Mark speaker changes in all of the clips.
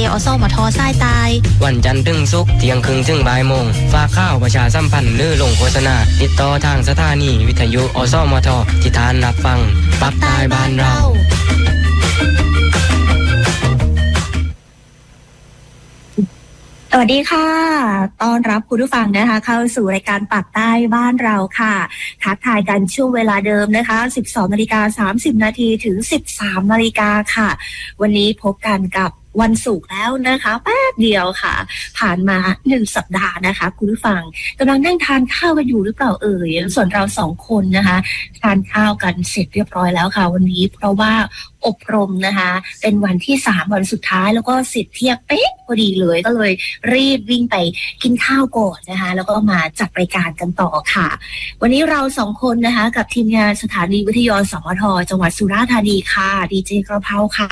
Speaker 1: อสมทสายใต้
Speaker 2: วันจันทร์ถึงศุกร์เที่ยงครึ่งถึงบ่ายโมงฝากข่าวประชาสัมพันธ์หรือลงโฆษณาติดต่อทางสถานีวิทยุอสมทที่ทานรับฟังปักใต้บ้านเรา
Speaker 3: สวัสดีค่ะต้อนรับคุณผู้ฟังนะคะเข้าสู่รายการปากใต้บ้านเราค่ะทักทายกันช่วงเวลาเดิมนะคะ 12:30 นาทีถึง 13 นาฬิกาค่ะวันนี้พบกันกับวันศุกร์แล้วนะคะแป๊บเดียวค่ะผ่านมา1สัปดาห์นะคะคุณผู้ฟังกำลังนั่งทานข้าวกันอยู่หรือเปล่าส่วนเรา2คนนะคะทานข้าวกันเสร็จเรียบร้อยแล้วค่ะวันนี้เพราะว่าอบรมนะคะเป็นวันที่3วันสุดท้ายแล้วก็เสร็จเที่ยงเป๊ะพอดีเลยก็เลยรีบวิ่งไปกินข้าวก่อนนะคะแล้วก็มาจัดรายการกันต่อค่ะวันนี้เรา2คนนะคะกับทีมงานสถานีวิทยุสมทจังหวัดสุราษฎร์ธานีค่ะดีเจกระเพราค่ะ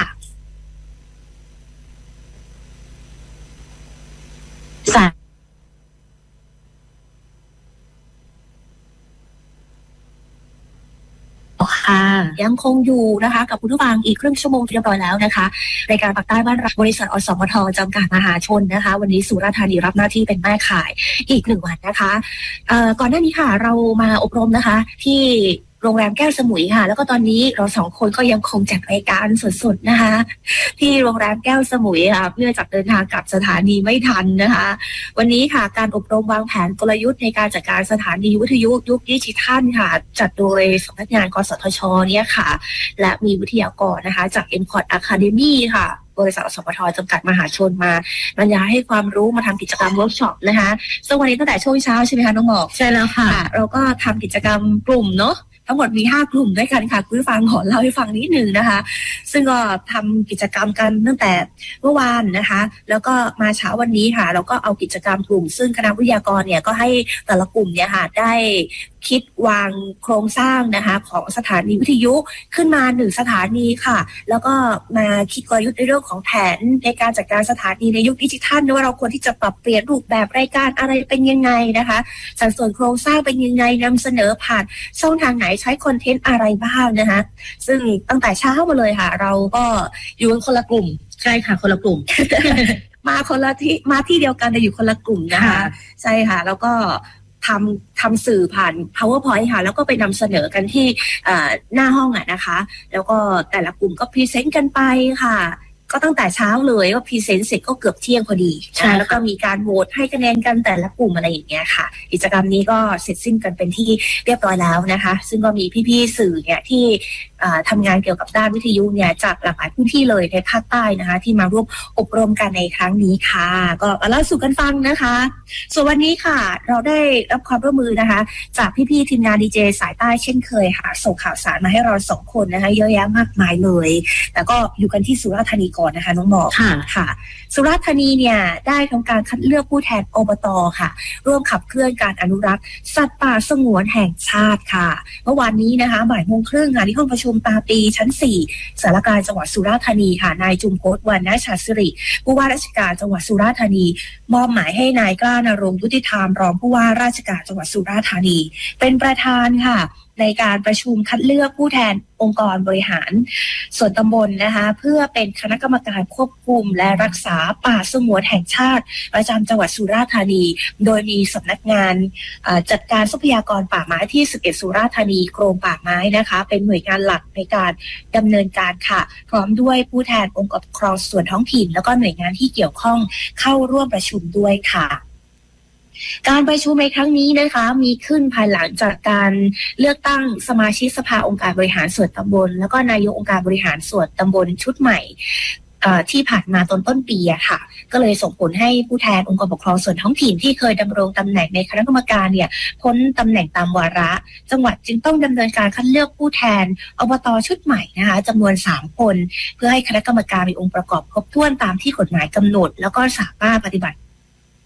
Speaker 3: ยังคงอยู่นะคะกับคุณผู้ฟังอีกครึ่งชั่วโมงเรียบร้อยแล้วนะคะรายการปากใต้บ้านเราบริษัทอสมทจำกัดมหาชนนะคะวันนี้สุราษฎร์ธานีรับหน้าที่เป็นแม่ข่ายอีก1วันนะคะก่อนหน้านี้ค่ะเรามาอบรมนะคะที่โรงแรมแก้วสมุยค่ะแล้วก็ตอนนี้เรา2คนก็ยังคงจัดรายการสดๆนะคะที่โรงแรมแก้วสมุยค่ะเนื่องจากเดินทางกลับสถานีไม่ทันนะคะวันนี้ค่ะการอบรมวางแผนกลยุทธ์ในการจัดการสถานีวิทยุยุคดิจิทัลค่ะจัดโดยสำนักงานกสทชเนี่ยค่ะและมีวิทยากรนะคะจาก MPort Academy ค่ะบริษัทอสมทจำกัดมหาชนมาบรรยายให้ความรู้มาทำกิจกรรมเวิร์กช็อปนะคะซึ่งวันนี้ตั้งแต่ช่วงเช้าใช่ไหมคะน้องหมอก
Speaker 1: ใช่แล้วค่ะ
Speaker 3: เราก็ทำกิจกรรมกลุ่มเนาะทั้งหมดมี5กลุ่มด้วยกันค่ะคุณผู้ฟังขอเล่าให้ฟังนิดนึงนะคะซึ่งก็ทำกิจกรรมกันตั้งแต่เมื่อวานนะคะแล้วก็มาเช้าวันนี้ค่ะเราก็เอากิจกรรมกลุ่มซึ่งคณะวิทยากรเนี่ยก็ให้แต่ละกลุ่มเนี่ยค่ะได้คิดวางโครงสร้างนะคะของสถานีวิทยุขึ้นมา1สถานีค่ะแล้วก็มาคิดกลยุทธ์ในเรื่องของแผนในการจัดการสถานีในยุคดิจิทัลว่าเราควรที่จะปรับเปลี่ยนรูปแบบรายการอะไรเป็นยังไงนะคะสัดส่วนโครงสร้างเป็นยังไงนำเสนอผ่านช่องทางไหนใช้คอนเทนต์อะไรบ้างนะคะซึ่งตั้งแต่เช้ามาเลยค่ะเราก็อยู่กันคนละกลุ่ม
Speaker 1: ใช่ค่ะคนละกลุ่ม
Speaker 3: มาคนละที่มาที่เดียวกันแต่อยู่คนละกลุ่มนะคะใช่ค่ะแล้วก็ทำสื่อผ่าน PowerPoint ค่ะแล้วก็ไปนำเสนอกันที่หน้าห้องนะคะแล้วก็แต่ละกลุ่มก็พรีเซนต์กันไปค่ะก็ตั้งแต่เช้าเลยก็พรีเซนต์เสร็จก็เกือบเที่ยงพอดีแล้วก็มีการโหวตให้คะแนนกันแต่ละกลุ่มอะไรอย่างเงี้ยค่ะกิจกรรมนี้ก็เสร็จสิ้นกันเป็นที่เรียบร้อยแล้วนะคะซึ่งก็มีพี่ๆสื่อเนี่ยที่ทำงานเกี่ยวกับด้านวิทยุเนี่ยจากหลากหลายพื้นที่เลยในภาคใต้นะคะที่มาร่วมอบรมกันในครั้งนี้ค่ะก็เล่าสู่กันฟังนะคะส่วนวันนี้ค่ะเราได้รับความร่วมมือนะคะจากพี่ๆทีมงานดีเจสายใต้เช่นเคยค่ะส่งข่าวสารมาให้เรา2คนนะคะเยอะแยะมากมายเลยแต่ก็อยู่กันที่สุราษฎร์ธานีก่อนนะคะน้องหมอกค่ะสุราษฎร์ธานีเนี่ยได้ทำการคัดเลือกผู้แทนอบต.ค่ะร่วมขับเคลื่อนการอนุรักษ์สัตว์ป่าสงวนแห่งชาติค่ะเมื่อวานนี้นะคะบ่ายโมงครึ่งที่ห้องประชุมตาปีชั้น4สารกลางจังหวัดสุราษฎร์ธานีค่ะนายจุมพจน์วรรณชาสิริผู้ว่าราชการจังหวัดสุราษฎร์ธานีมอบหมายให้นายกล้านรงค์ยุติธรรมรองผู้ว่าราชการจังหวัดสุราษฎร์ธานีเป็นประธานค่ะในการประชุมคัดเลือกผู้แทนองค์กรบริหารส่วนตำบลนะคะเพื่อเป็นคณะกรรมการควบคุมและรักษาป่าสงวนแห่งชาติประจำจังหวัดสุราษฎร์ธานีโดยมีสำนักงานจัดการทรัพยากรป่าไม้ที่11สุราษฎร์ธานีกรมป่าไม้นะคะเป็นหน่วยงานหลักในการดำเนินการค่ะพร้อมด้วยผู้แทนองค์กรปกครองส่วนท้องถิ่นแล้วก็หน่วยงานที่เกี่ยวข้องเข้าร่วมประชุมด้วยค่ะการประชุมในครั้งนี้นะคะมีขึ้นภายหลังจากการเลือกตั้งสมาชิกสภาองค์การบริหารส่วนตำบลแล้วก็นายกองค์การบริหารส่วนตำบลชุดใหม่ที่ผ่านมาต้นปีอะค่ะก็เลยส่งผลให้ผู้แทนองค์กรปกครองส่วนท้องถิ่นที่เคยดำรงตำแหน่งในคณะกรรมการเนี่ยพ้นตำแหน่งตามวาระจังหวัดจึงต้องดำเนินการคัดเลือกผู้แทนอบต.ชุดใหม่นะคะจำนวน3คนเพื่อให้คณะกรรมการมีองค์ประกอบครบถ้วนตามที่กฎหมายกำหนดแล้วก็สามารถปฏิบัติ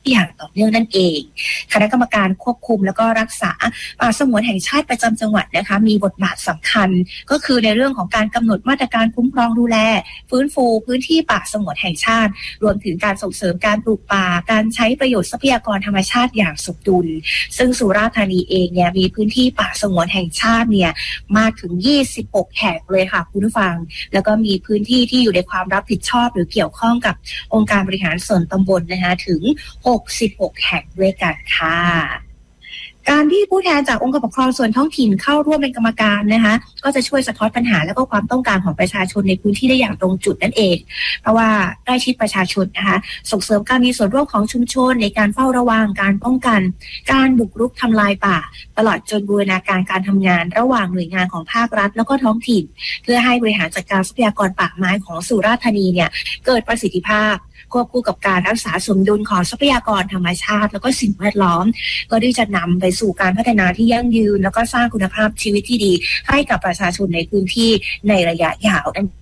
Speaker 3: อย่างต่อเนื่องนั่นเองคณะกรรมการควบคุมแล้วก็รักษาป่าสงวนแห่งชาติประจำจังหวัดนะคะมีบทบาทสำคัญก็คือในเรื่องของการกำหนดมาตรการคุ้มครองดูแลฟื้นฟูพื้นที่ป่าสงวนแห่งชาติรวมถึงการส่งเสริมการปลูกป่าการใช้ประโยชน์ทรัพยากรธรรมชาติอย่างสมดุลซึ่งสุราษฎร์ธานีเองเนี่ยมีพื้นที่ป่าสงวนแห่งชาติเนี่ยมากถึง26แห่งเลยค่ะคุณผู้ฟังแล้วก็มีพื้นที่ที่อยู่ในความรับผิดชอบหรือเกี่ยวข้องกับองค์การบริหารส่วนตำบลนะคะถึง66แห่งด้วยกันค่ะการที่ผู้แทนจากองค์กรปกครองส่วนท้องถิ่นเข้าร่วมเป็นกรรมการนะคะก็จะช่วยสะท้อนปัญหาและก็ความต้องการของประชาชนในพื้นที่ได้อย่างตรงจุดนั่นเองเพราะว่าใกล้ชิดประชาชนนะคะส่งเสริมการมีส่วนร่วมของชุมชนในการเฝ้าระวังการป้องกันการบุกรุกทำลายป่าตลอดจนบูรณาการการทำงานระหว่างหน่วยงานของภาครัฐแล้วก็ท้องถิ่นเพื่อให้บริหารจัดการทรัพยากรป่าไม้ของสุราษฎร์ธานีเนี่ยเกิดประสิทธิภาพควบคู่กับการรักษาสมดุลของทรัพยากรธรรมชาติแล้วก็สิ่งแวดล้อมก็ที่จะนำไปสู่การพัฒนาที่ยั่งยืนแล้วก็สร้างคุณภาพชีวิตที่ดีให้กับประชาชนในพื้นที่ในระยะยาวนั่น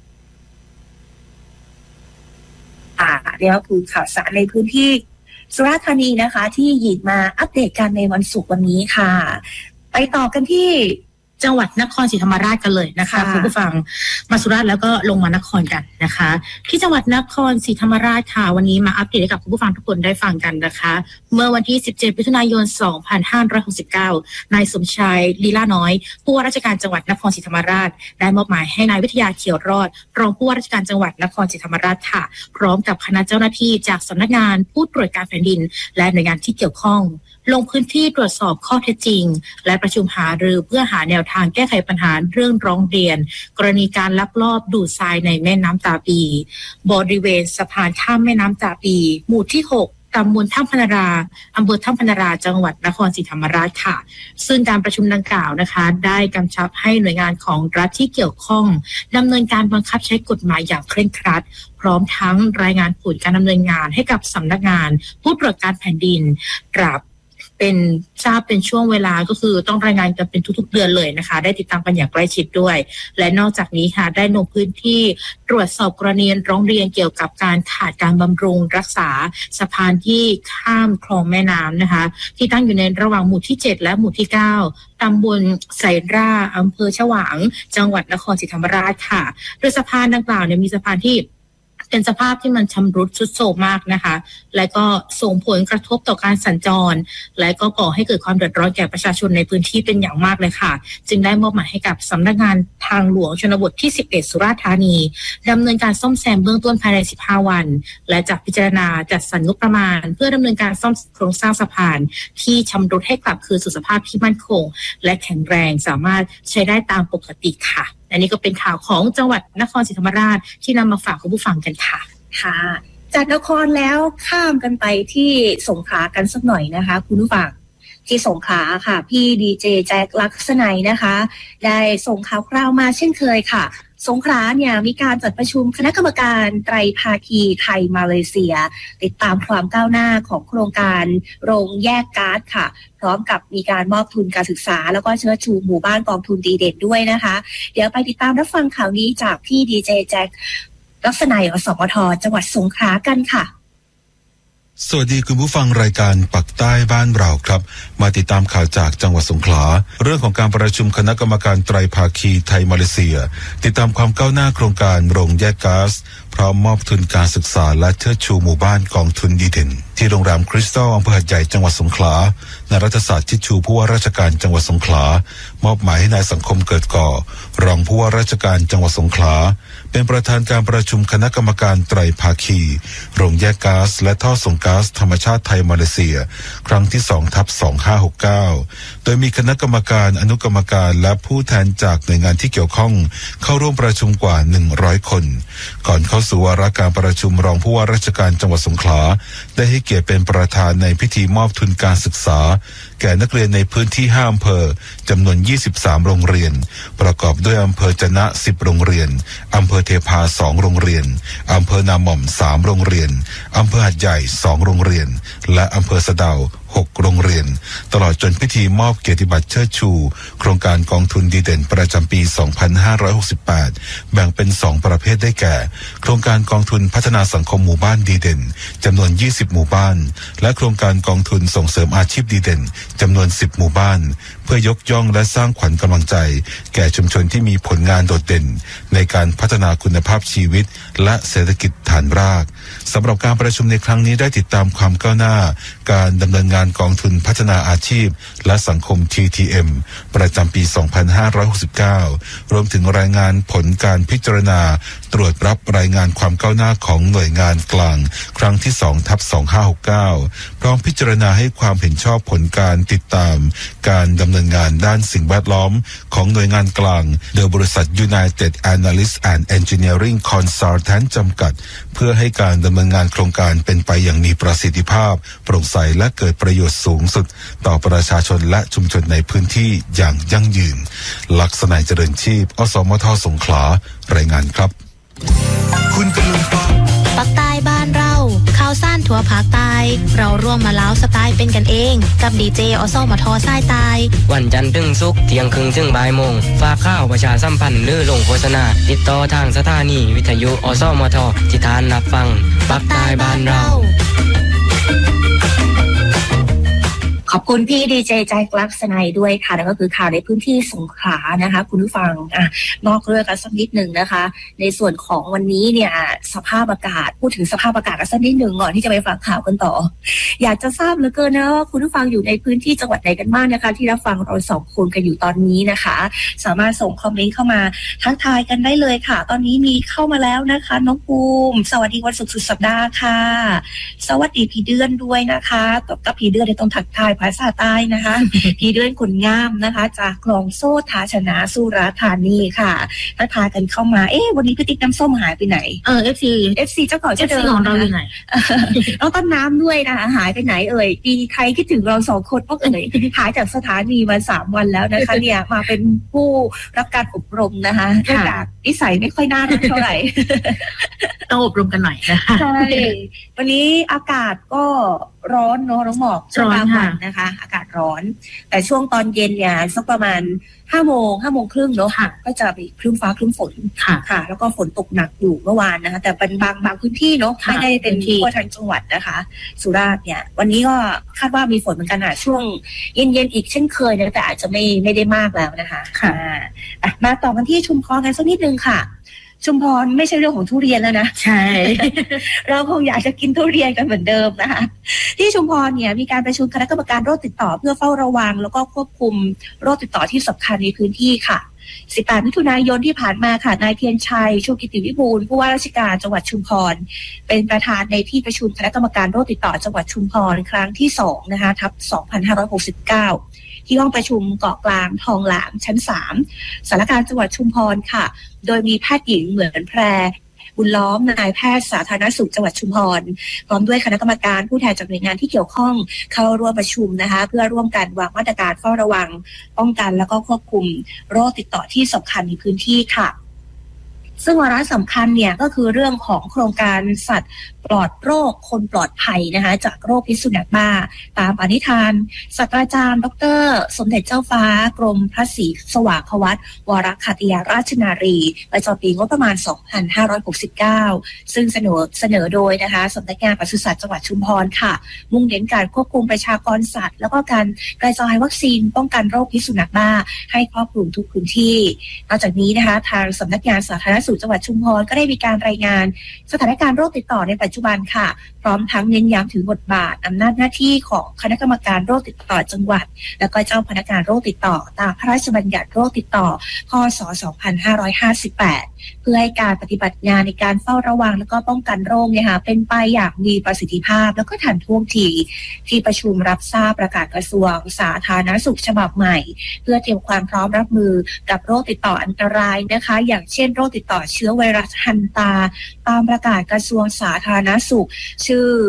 Speaker 3: นี่ก็คือข่าวสารในพื้นที่สุราษฎร์ธานีนะคะที่หยิบมาอัปเดตกันในวันศุกร์วันนี้ค่ะไปต่อกันที่
Speaker 1: จังหวัดนครศรีธรรมราชกันเลยนะคะคุณผู้ฟังมาสุราษฎร์แล้วก็ลงมานครกันนะคะที่จังหวัดนครศรีธรรมราชค่ะวันนี้มาอัปเดตให้กับคุณผู้ฟังทุกคนได้ฟังกันนะคะเมื่อวันที่17มิถุนายน2569นายสมชายลีลาน้อยผู้ว่าราชการจังหวัดนครศรีธรรมราชได้มอบหมายให้นายวิทยาเขียวรอดรองผู้ว่าราชการจังหวัดนครศรีธรรมราชค่ะพร้อมกับคณะเจ้าหน้าที่จากสำนักงานผู้ตรวจการแผ่นดินและหน่วยงานที่เกี่ยวข้องลงพื้นที่ตรวจสอบข้อเท็จจริงและประชุมหารือเพื่อหาแนวทางแก้ไขปัญหาเรื่องร้องเรียนกรณีการลักลอบดูดทรายในแม่น้ำตาปีบริเวณสะพานข้ามแม่น้ำตาปีหมู่ที่6ตำบลถ้ำพนาราอำเภอถ้ำพนาราจังหวัดนครศรีธรรมราชค่ะซึ่งการประชุมดังกล่าวนะคะได้กำชับให้หน่วยงานของรัฐที่เกี่ยวข้องดำเนินการบังคับใช้กฎหมายอย่างเคร่งครัดพร้อมทั้งรายงานผลการดำเนินงานให้กับสำนักงานผู้ตรวจการแผ่นดินตราบเป็นทราบเป็นช่วงเวลาก็คือต้องรายงานกันเป็นทุกๆเดือนเลยนะคะได้ติดตามกันอย่างใกล้ชิดด้วยและนอกจากนี้ค่ะได้ลงพื้นที่ตรวจสอบกรณีร้องเรียนเกี่ยวกับการขาดการบำรุงรักษาสะพานที่ข้ามคลองแม่น้ำนะคะที่ตั้งอยู่ในระหว่างหมู่ที่7และหมู่ที่9ตำบลไสราอำเภอฉวางจังหวัดนครศรีธรรมราชค่ะโดยสะพานดังกล่าวเนี่ยมีสะพานที่เป็นสภาพที่มันชำรุดทรุดโทรมมากนะคะและก็ส่งผลกระทบต่อการสัญจรและก็ก่อให้เกิดความเดือดร้อนแก่ประชาชนในพื้นที่เป็นอย่างมากเลยค่ะจึงได้มอบหมายให้กับสำนักงานทางหลวงชนบทที่11สุราษฎร์ธานีดำเนินการซ่อมแซมเบื้องต้นภายใน15วันและจะพิจารณาจัดสรรงบประมาณเพื่อดำเนินการซ่อมโครงสร้างสะพานที่ชำรุดให้กลับคืนสู่สภาพที่มั่นคงและแข็งแรงสามารถใช้ได้ตามปกติค่ะอันนี้ก็เป็นข่าวของจังหวัดนครศรีธรรมราชที่นำมาฝากคุณผู้ฟังกันค่ะ
Speaker 3: ค่ะจากนครแล้วข้ามกันไปที่สงขลากันสักหน่อยนะคะคุณผู้ฟังที่สงขลาค่ะพี่ดีเจแจ็คลักษณัยนะคะได้ส่งข่าวคราวมาเช่นเคยค่ะสงขลาเนี่ยมีการจัดประชุมคณะกรรมการไตรภาคีไทยมาเลเซียติดตามความก้าวหน้าของโครงการโรงแยกก๊าซค่ะพร้อมกับมีการมอบทุนการศึกษาแล้วก็เชิดชูหมู่บ้านกองทุนดีเด่นด้วยนะคะเดี๋ยวไปติดตามรับฟังข่าวนี้จากพี่ดีเจแจ็คลักษณัยอสมทจังหวัดสงขลากันค่ะ
Speaker 4: สวัสดีคุณผู้ฟังรายการปักใต้บ้านเราครับมาติดตามข่าวจากจังหวัดสงขลาเรื่องของการประชุมคณะกรรมการไตรภาคีไทยมาเลเซียติดตามความก้าวหน้าโครงการโรงแยกก๊าซพร้อมมอบทุนการศึกษาและเชิดชูหมู่บ้านกองทุนดีเด่นที่โรงแรมคริสตัลอำเภอหาดใหญ่จังหวัดสงขลานายรัฐศาสตร์ชิดชูผู้ว่าราชการจังหวัดสงขลามอบหมายให้นายสังคมเกิดก่อรองผู้ว่าราชการจังหวัดสงขลาเป็นประธานการประชุมคณะกรรมการไตรภาคีโรงแยกก๊าซและท่อส่งก๊าซธรรมชาติไทยมาเลเซียครั้งที่ 2/2569 โดยมีคณะกรรมการอนุกรรมการและผู้แทนจากหน่วยงานที่เกี่ยวข้องเข้าร่วมประชุมกว่า100คนก่อนเข้าสู่วาระการประชุมรองผู้ว่าราชการจังหวัดสงขลาได้ให้เกียรติเป็นประธานในพิธีมอบทุนการศึกษาแก่นักเรียนในพื้นที่5อำเภอจำนวน23โรงเรียนประกอบด้วยอำเภอจะนะ10โรงเรียนอำเภอเทพา2โรงเรียนอำเภอนาหม่อม3โรงเรียนอำเภอหาดใหญ่2โรงเรียนและอำเภอสะเดา6โรงเรียนตลอดจนพิธีมอบเกียรติบัตรเชิดชูโครงการกองทุนดีเด่นประจำปี2568แบ่งเป็น2ประเภทได้แก่โครงการกองทุนพัฒนาสังคมหมู่บ้านดีเด่นจำนวน20หมู่บ้านและโครงการกองทุนส่งเสริมอาชีพดีเด่นจำนวน10หมู่บ้านเพื่อยกย่องและสร้างขวัญกำลังใจแก่ชุมชนที่มีผลงานโดดเด่นในการพัฒนาคุณภาพชีวิตและเศรษฐกิจฐานรากสำหรับการประชุมในครั้งนี้ได้ติดตามความก้าวหน้าการดำเนินงานกองทุนพัฒนาอาชีพและสังคม TTM ประจำปี2569รวมถึงรายงานผลการพิจารณาตรวจรับรายงานความก้าวหน้าของหน่วยงานกลางครั้งที่ 2/2569 พร้อมพิจารณาให้ความเห็นชอบผลการติดตามการดำเนินงานด้านสิ่งแวดล้อมของหน่วยงานกลางโดยบริษัท United Analyst and Engineering Consultant จำกัดเพื่อให้การดำเนินงานโครงการเป็นไปอย่างมีประสิทธิภาพโปร่งใสและเกิดประโยชน์สูงสุดต่อประชาชนและชุมชนในพื้นที่อย่างยั่งยืนลักษณะเจริญชีพอสมทสงขลารายงานครับคุณกำลังฟัง
Speaker 5: ปักใต้บ้านเราข่าวสั้นทั่วภาคใต้เราร่วมมาเล้าสไตล์เป็นกันเองกับดีเจอสมทสายใต้
Speaker 2: วันจันทร์ถึงศุกร์เที่ยงครึ่งถึงบ่ายโมงฝากข่าวประชาสัมพันธ์หรือลงโฆษณาติดต่อทางสถานีวิทยุอสมทที่ทานรับฟังปักใต้บ้านเรา
Speaker 3: ขอบคุณพี่ดีเจใจกลักษณัยด้วยค่ะแล้วก็คือข่าวในพื้นที่สงขลานะคะคุณผู้ฟังนอกเรื่องกันสักนิดหนึ่งนะคะในส่วนของวันนี้เนี่ยสภาพอากาศพูดถึงสภาพอากาศกันสักนิดหนึ่งก่อนที่จะไปฟังข่าวกันต่ออยากจะทราบเหลือเกินนะว่าคุณผู้ฟังอยู่ในพื้นที่จังหวัดไหนกันบ้างนะคะที่รับฟังเรา2คนกันอยู่ตอนนี้นะคะสามารถส่งคอมเมนต์เข้ามาทักทายกันได้เลยค่ะตอนนี้มีเข้ามาแล้วนะคะน้องภูมิสวัสดีวันศุกร์สุดสัปดาห์ค่ะสวัสดีพี่เดือนด้วยนะคะกับพี่เดือนต้องทักทายภาษาใต้นะคะพี่เดือนขุนงามนะคะจากคลองโซ่ทาชนะสุราษฎร์ธานีค่ะทักทายกันเข้ามาวันนี้พี่ติ๊กน้ำส้มหายไปไหนFC เจ้าของเจ้าเดิม
Speaker 1: ของเราอยู่ไหน
Speaker 3: น้องต้นน้ำด้วยนะคะหายไปไหนมีใครคิดถึงเรา2คนบ้างหายจากสถานีมา3วันแล้วนะคะเนี่ยมาเป็นผู้รับการอบรมนะคะจากนิสัยไม่ค่อยน่ารักเท่าไหร่
Speaker 1: ต้องอบรมกันหน่อยนะคะ
Speaker 3: ใช่วันนี้อากาศก็ร้อนเนาะน้องหมอกช่วงกลางวันนะคะอากาศร้อนแต่ช่วงตอนเย็นเนี่ยสักประมาณ5 โมงครึ่งเนาะก็จะมีครึ้มฟ้าครึ้มฝนค่ะแล้วก็ฝนตกหนักอยู่เมื่อวานนะคะแต่เป็นบางพื้นที่เนาะไม่ได้เป็นทั่วทั้งจังหวัดนะคะสุราษฎร์เนี่ยวันนี้ก็คาดว่ามีฝนเหมือนกันช่วงเย็นอีกเช่นเคยนะแต่อาจจะไม่ได้มากแล้วนะคะมาต่อกันที่ชุมพรกันสักนิดนึงค่ะชุมพรไม่ใช่เรื่องของทุเรียนแล้วนะ
Speaker 1: ใช่
Speaker 3: เราคงอยากจะกินทุเรียนกันเหมือนเดิมนะคะที่ชุมพรเนี่ยมีการประชุมคณะกรรมการโรคติดต่อเพื่อเฝ้าระวังแล้วก็ควบคุมโรคติดต่อที่สำคัญในพื้นที่ค่ะ18 มิถุนายนที่ผ่านมาค่ะนายเทียนชัยชูกิติวิบูลย์ผู้ว่าราชการจังหวัดชุมพรเป็นประธานในที่ประชุมคณะกรรมการโรคติดต่อจังหวัดชุมพรครั้งที่2นะคะทับ2569ที่ห้องประชุมเกาะกลางทองหลางชั้น3สารกลางจังหวัดชุมพรค่ะโดยมีแพทย์หญิงเหมือนแพรบุญล้อมนายแพทย์สาธารณสุขจังหวัดชุมพรพร้อมด้วยคณะกรรมการผู้แทนจากหน่วยงานที่เกี่ยวข้องเข้าร่วมประชุมนะคะเพื่อร่วมกันวางมาตรการเฝ้าระวังป้องกันแล้วก็ควบคุมโรคติดต่อที่สำคัญในพื้นที่ค่ะซึ่งวาระสำคัญเนี่ยก็คือเรื่องของโครงการสัตว์ปลอดโรคคนปลอดภัยนะคะจากโรคพิษสุนัขบ้าตามปณิธานศาสตราจารย์ดร.สมเด็จเจ้าฟ้ากรมพระศรีสว่างควัตรวรคติยาราชนารีประจำปีงบประมาณ2569ซึ่งเสนอโดยนะคะสำนักงานปศุสัตว์จังหวัดชุมพรค่ะมุ่งเน้นการควบคุมประชากรสัตว์แล้วก็การกระจายวัคซีนป้องกันโรคพิษสุนัขบ้าให้ครอบคลุมทุกพื้นที่นอกจากนี้นะคะทางสำนักงานสาธารณสุขจังหวัดชุมพรก็ได้มีการรายงานสถานการณ์โรคติดต่อในปัจจุบันค่ะพร้อมทั้งเน้นย้ำถึงบทบาทอำนาจหน้าที่ของคณะกรรมการโรคติดต่อจังหวัดและก็เจ้าพนักงานโรคติดต่อตามพระราชบัญญัติโรคติดต่อพ.ศ. 2558เพื่อให้การปฏิบัติงานในการเฝ้าระวังและก็ป้องกันโรคเนี่ยค่ะเป็นไปอย่างมีประสิทธิภาพแล้วก็ทันท่วงทีที่ประชุมรับทราบประกาศกระทรวงสาธารณสุขฉบับใหม่เพื่อเตรียมความพร้อมรับมือกับโรคติดต่ออันตรายนะคะอย่างเช่นโรคติดต่อเชื้อไวรัสฮันตาตามประกาศกระทรวงสาธารณสุขชื่อ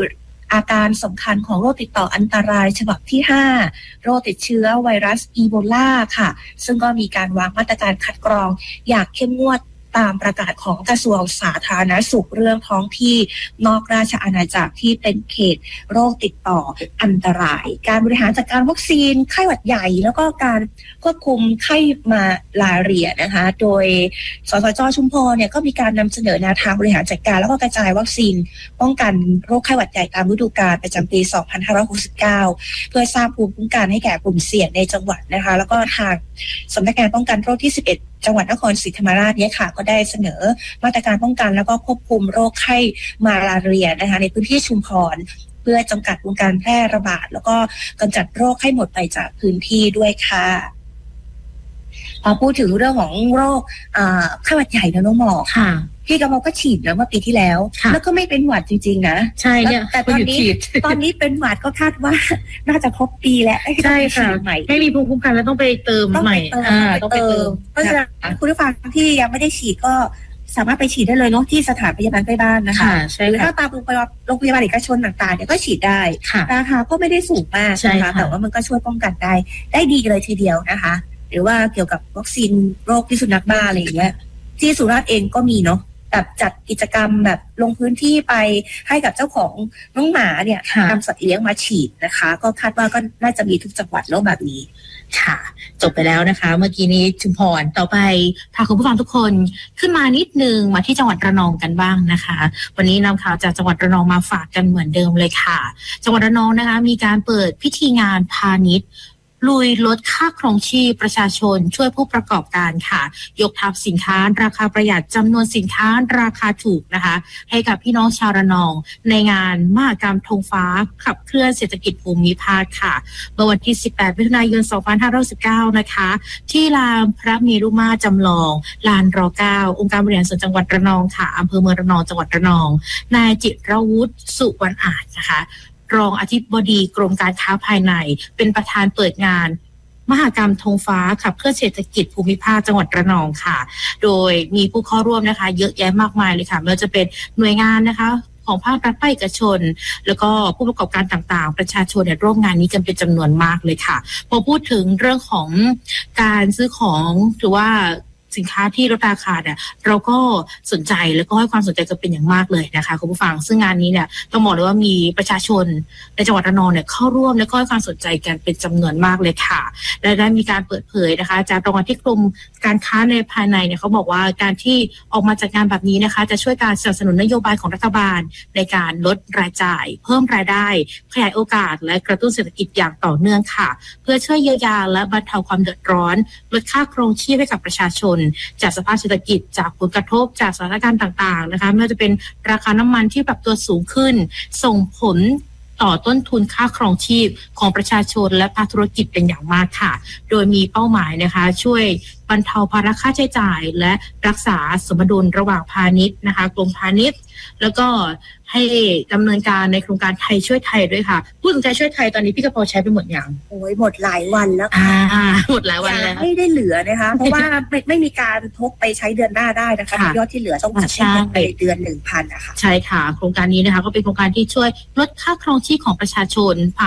Speaker 3: อาการสำคัญของโรคติดต่ออันตรายฉบับที่ 5 โรคติดเชื้อไวรัสอีโบลาค่ะซึ่งก็มีการวางมาตรการคัดกรองอย่างเข้มงวดตามประกาศของกระทรวงสาธารณสุขเรื่องท้องที่นอกราชอาณาจักรที่เป็นเขตโรคติดต่ออันตรายการบริหารจัดการวัคซีนไข้หวัดใหญ่แล้วก็การควบคุมไข้มาลาเรียนะคะโดยสสจ.ชุมพรเนี่ยก็มีการนำเสนอแนวทางบริหารจัดการแล้วก็กระจายวัคซีนป้องกันโรคไข้หวัดใหญ่ตามฤดูกาลประจำปี 2569 เพื่อสร้างภูมิคุ้มกันให้แก่กลุ่มเสี่ยงในจังหวัดนะคะแล้วก็ทางสำนักงานป้องกันโรคที่ 11จังหวัดนครศรีธรรมราชเนี่ยค่ะก็ได้เสนอมาตรการป้องกันแล้วก็ควบคุมโรคไข้มาลาเรียนะคะในพื้นที่ชุมพรเพื่อจำกัดวงการแพร่ระบาดแล้วก็กำจัดโรคให้หมดไปจากพื้นที่ด้วยค่ะพอพูดถึงเรื่องของโรคไข้หวัดใหญ่นะน้องหมอค่ะพี่กำมลก็ฉีดแล้วเมื่อปีที่แล้วแล้วก็ไม่เป็นหวัดจริงๆนะ
Speaker 1: ใช่เนี่ย
Speaker 3: แต่ตอนนี้เป็นหวัดก็คาดว่าน่าจะครบปีแล้ว
Speaker 1: ใช่ค่ะไม่มีภูมิคุ้มกันแล้วต้องไปเติมใหม่
Speaker 3: ต้องไปเติมเพราะฉะนั้นคุณผู้ฟังที่ยังไม่ได้ฉีดก็สามารถไปฉีดได้เลยเนาะที่สถานพยาบาลใกล้บ้านนะคะหรือถ้าตามโรงพยาบาลเอกชนต่างๆเนี่ยก็ฉีดได้ราคาก็ไม่ได้สูงมากนะคะแต่ว่ามันก็ช่วยป้องกันได้ดีเลยทีเดียวนะคะหรือว่าเกี่ยวกับวัคซีนโรคพิษสุนัขบ้าอะไรอย่างเงี้ยที่สุราษฎร์เองก็มีเนาะแบบจัดกิจกรรมแบบลงพื้นที่ไปให้กับเจ้าของน้องหมาเนี่ยนำสัตว์เลี้ยงมาฉีดนะคะก็คาดว่าก็น่าจะมีทุกจังหวัดแล้วแบบนี้
Speaker 1: ค่ะจบไปแล้วนะคะเมื่อกี้นี้ชุมพรต่อไปพาคุณผู้ฟังทุกคนขึ้นมานิดนึงมาที่จังหวัดระนองกันบ้างนะคะวันนี้นำข่าวจากจังหวัดระนองมาฝากกันเหมือนเดิมเลยค่ะจังหวัดระนองนะคะมีการเปิดพิธีงานพาณิชย์ลุยลดค่าครองชีพประชาชนช่วยผู้ประกอบการค่ะยกทัพสินค้าราคาประหยัดจำนวนสินค้าราคาถูกนะคะให้กับพี่น้องชาวระนองในงานมหกรรมธงฟ้าขับเคลื่อนเศรษฐกิจภูมิภาคค่ะเมื่อวันที่18มิถุนายน2519นะคะที่ลานพระเมรุมาตรจำลองลานร9องค์การบริหารส่วนจังหวัดระนองค่ะอำเภอเมืองระนองจังหวัดระนองนายจิรวุฒิสุวรรณอาจนะคะรองอธิบดีกรมการค้าภายในเป็นประธานเปิดงานมหกรรมธงฟ้าขับเคลื่อนเศรษฐกิจภูมิภาคจังหวัดระนองค่ะโดยมีผู้เข้าร่วมนะคะเยอะแยะมากมายเลยค่ะไม่ว่าจะเป็นหน่วยงานนะคะของภาครัฐภาคเอกชนแล้วก็ผู้ประกอบการต่างๆประชาชนเนี่ยร่วมงานนี้กันเป็นจำนวนมากเลยค่ะพอพูดถึงเรื่องของการซื้อของหรือว่าสินค้าที่ลดราคาเนี่ยเราก็สนใจแล้วก็ให้ความสนใจกันเป็นอย่างมากเลยนะคะคุณผู้ฟังซึ่งงานนี้เนี่ยต้องบอกเลยว่ามีประชาชนในจังหวัดระนองเนี่ยเข้าร่วมและก็ให้ความสนใจกันเป็นจำนวนมากเลยค่ะและได้มีการเปิดเผยนะคะจากรองอธิบดีกรมการค้าในภายในเนี่ยเขาบอกว่าการที่ออกมาจัดงานแบบนี้นะคะจะช่วยการสนับสนุนนโยบายของรัฐบาลในการลดรายจ่ายเพิ่มรายได้ขยายโอกาสและกระตุ้นเศรษฐกิจอย่างต่อเนื่องค่ะเพื่อช่วยเยียวยาและบรรเทาความเดือดร้อนลดค่าครองชีพให้กับประชาชนจากสภาพเศรษฐกิจจากผลกระทบจากสถานการณ์ต่างๆนะคะไม่ว่าจะเป็นราคาน้ำมันที่ปรับตัวสูงขึ้นส่งผลต่อต้นทุนค่าครองชีพของประชาชนและภาคธุรกิจเป็นอย่างมากค่ะโดยมีเป้าหมายนะคะช่วยบรรเทาภาระค่าใช้จ่ายและรักษาสมดุลระหว่างพาณิชย์นะคะกรมพาณิชย์แล้วก็ให้ดำเนินการในโครงการไทยช่วยไทยด้วยค่ะพูดถึงไทยช่วยไทยตอนนี้พี่กระเพาใช้ไปหมดอย่าง
Speaker 3: โอ้ยหมดหลายวันแล้วค่ะ
Speaker 1: หมดหลายวันแล้ว
Speaker 3: ไม่ได้เหลือนะคะเพราะว่าไม่มีการทบไปใช้เดือนหน้าได้นะคะยอดที่เหลือต้องใช้ไปเดือน 1,000 นะคะ
Speaker 1: ใช่ค่ะโครงการนี้นะคะก็เป็นโครงการที่ช่วยลดค่าครองชีพของประชาชน